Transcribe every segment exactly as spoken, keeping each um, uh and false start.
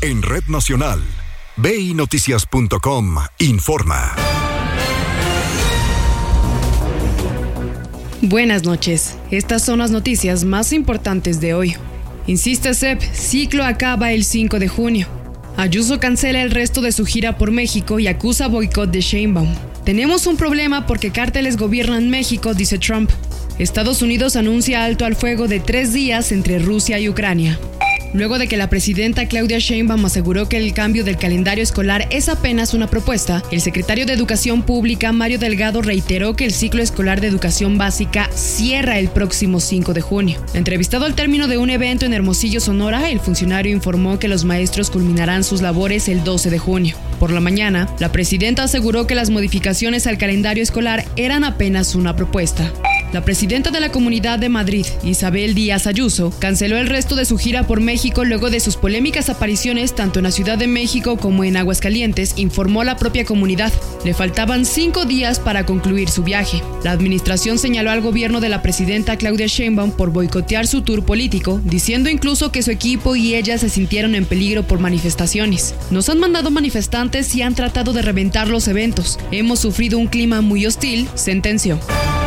en Red Nacional. B I Noticias punto com informa. Buenas noches. Estas son las noticias más importantes de hoy. Insiste C E P, ciclo acaba el cinco de junio. Ayuso cancela el resto de su gira por México y acusa boicot de Sheinbaum. Tenemos un problema porque cárteles gobiernan México, dice Trump. Estados Unidos anuncia alto al fuego de tres días entre Rusia y Ucrania. Luego de que la presidenta Claudia Sheinbaum aseguró que el cambio del calendario escolar es apenas una propuesta, el secretario de Educación Pública, Mario Delgado, reiteró que el ciclo escolar de educación básica cierra el próximo cinco de junio. Entrevistado al término de un evento en Hermosillo, Sonora, el funcionario informó que los maestros culminarán sus labores el doce de junio. Por la mañana, la presidenta aseguró que las modificaciones al calendario escolar eran apenas una propuesta. La presidenta de la Comunidad de Madrid, Isabel Díaz Ayuso, canceló el resto de su gira por México luego de sus polémicas apariciones tanto en la Ciudad de México como en Aguascalientes, informó la propia comunidad. Le faltaban cinco días para concluir su viaje. La administración señaló al gobierno de la presidenta Claudia Sheinbaum por boicotear su tour político, diciendo incluso que su equipo y ella se sintieron en peligro por manifestaciones. Nos han mandado manifestantes y han tratado de reventar los eventos. Hemos sufrido un clima muy hostil, sentenció.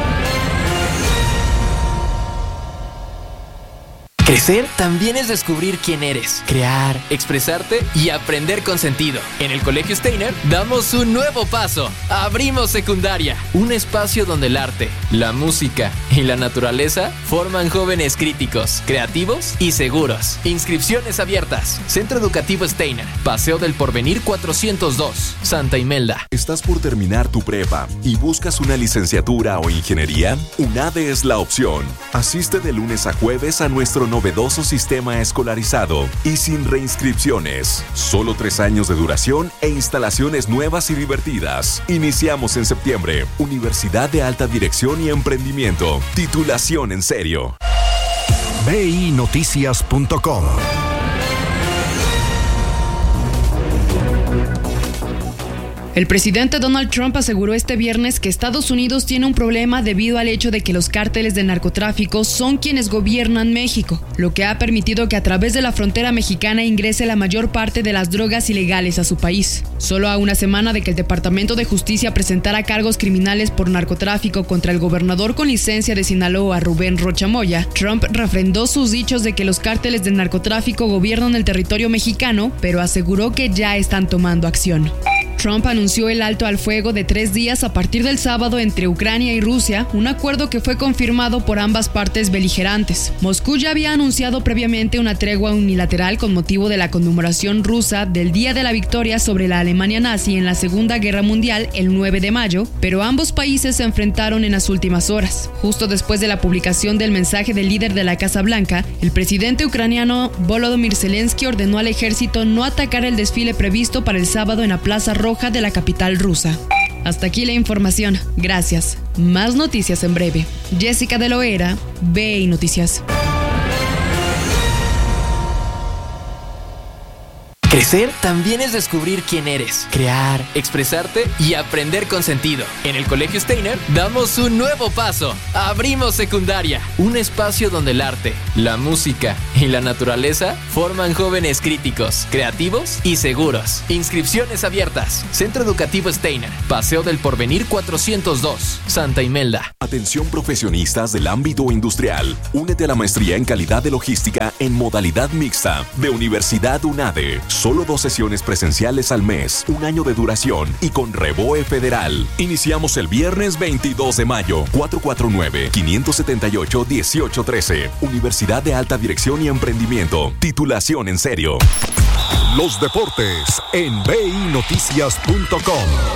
Crecer también es descubrir quién eres, crear, expresarte y aprender con sentido. En el Colegio Steiner damos un nuevo paso. Abrimos secundaria, un espacio donde el arte, la música y la naturaleza forman jóvenes críticos, creativos y seguros. Inscripciones abiertas. Centro Educativo Steiner, Paseo del Porvenir cuatrocientos dos, Santa Imelda. ¿Estás por terminar tu prepa y buscas una licenciatura o ingeniería? UNADE es la opción. Asiste de lunes a jueves a nuestro novedoso sistema escolarizado y sin reinscripciones. Solo tres años de duración e instalaciones nuevas y divertidas. Iniciamos en septiembre. Universidad de Alta Dirección y Emprendimiento. Titulación en serio. B I Noticias punto com. El presidente Donald Trump aseguró este viernes que Estados Unidos tiene un problema debido al hecho de que los cárteles del narcotráfico son quienes gobiernan México, lo que ha permitido que a través de la frontera mexicana ingrese la mayor parte de las drogas ilegales a su país. Solo a una semana de que el Departamento de Justicia presentara cargos criminales por narcotráfico contra el gobernador con licencia de Sinaloa, Rubén Rocha Moya, Trump refrendó sus dichos de que los cárteles del narcotráfico gobiernan el territorio mexicano, pero aseguró que ya están tomando acción. Trump anunció el alto al fuego de tres días a partir del sábado entre Ucrania y Rusia, un acuerdo que fue confirmado por ambas partes beligerantes. Moscú ya había anunciado previamente una tregua unilateral con motivo de la conmemoración rusa del Día de la Victoria sobre la Alemania nazi en la Segunda Guerra Mundial el nueve de mayo, pero ambos países se enfrentaron en las últimas horas. Justo después de la publicación del mensaje del líder de la Casa Blanca, el presidente ucraniano Volodymyr Zelensky ordenó al ejército no atacar el desfile previsto para el sábado en la Plaza Roja de la capital rusa. Hasta aquí la información. Gracias. Más noticias en breve. Jessica de Loera, B I Noticias. Crecer también es descubrir quién eres, crear, expresarte y aprender con sentido. En el Colegio Steiner damos un nuevo paso. Abrimos secundaria, un espacio donde el arte, la música y la naturaleza forman jóvenes críticos, creativos y seguros. Inscripciones abiertas. Centro Educativo Steiner, Paseo del Porvenir cuatrocientos dos, Santa Imelda. Atención profesionistas del ámbito industrial. Únete a la maestría en calidad de logística en modalidad mixta de Universidad UNADE. Solo dos sesiones presenciales al mes, un año de duración y con reboe federal. Iniciamos el viernes veintidós de mayo, cuatro cuatro nueve, cinco siete ocho, uno ocho uno tres. Universidad de Alta Dirección y Emprendimiento. Titulación en serio. Los deportes en B I Noticias punto com.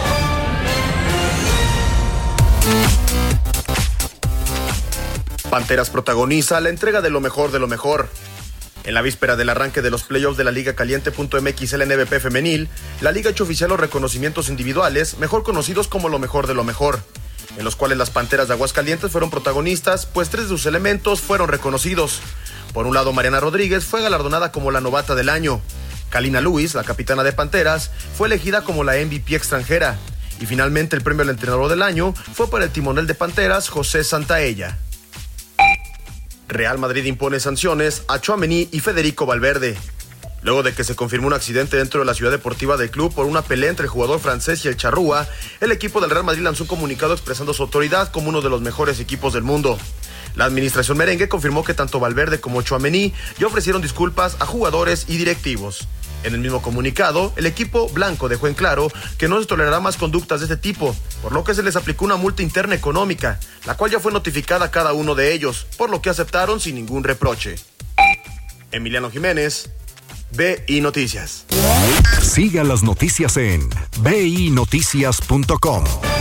Panteras protagoniza la entrega de lo mejor de lo mejor. En la víspera del arranque de los playoffs de la Liga Caliente punto M X L N B P femenil, la liga ha hecho oficial los reconocimientos individuales, mejor conocidos como lo mejor de lo mejor, en los cuales las Panteras de Aguascalientes fueron protagonistas, pues tres de sus elementos fueron reconocidos. Por un lado, Mariana Rodríguez fue galardonada como la novata del año. Kalina Lewis, la capitana de Panteras, fue elegida como la M V P extranjera. Y finalmente el premio al entrenador del año fue para el timonel de Panteras, José Santaella. Real Madrid impone sanciones a Tchouaméni y Federico Valverde. Luego de que se confirmó un accidente dentro de la ciudad deportiva del club por una pelea entre el jugador francés y el charrúa, el equipo del Real Madrid lanzó un comunicado expresando su autoridad como uno de los mejores equipos del mundo. La administración merengue confirmó que tanto Valverde como Tchouaméni ya ofrecieron disculpas a jugadores y directivos. En el mismo comunicado, el equipo blanco dejó en claro que no se tolerará más conductas de este tipo, por lo que se les aplicó una multa interna económica, la cual ya fue notificada a cada uno de ellos, por lo que aceptaron sin ningún reproche. Emiliano Jiménez, B I Noticias. Siga las noticias en be i noticias punto com.